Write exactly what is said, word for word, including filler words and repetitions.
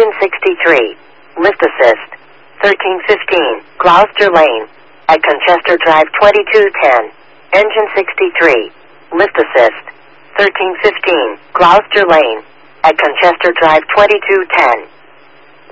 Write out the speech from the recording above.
Engine sixty-three. Lift assist. thirteen fifteen. Gloucester Lane. At Conchester Drive twenty-two ten. Engine sixty-three. Lift assist. thirteen fifteen. Gloucester Lane. At Conchester Drive twenty-two ten.